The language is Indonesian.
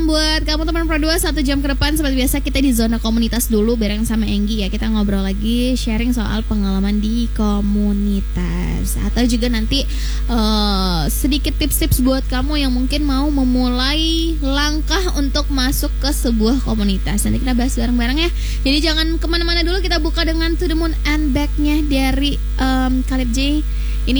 buat kamu teman Pro 2. 1 jam ke depan seperti biasa kita di zona komunitas dulu bareng sama Enggi ya. Kita ngobrol lagi, sharing soal pengalaman di komunitas. Atau juga nanti sedikit tips-tips buat kamu yang mungkin mau memulai langkah untuk masuk ke sebuah komunitas. Nanti kita bahas bareng-bareng ya. Jadi jangan kemana-mana dulu, kita buka dengan To The Moon and Back-nya dari Khalid J.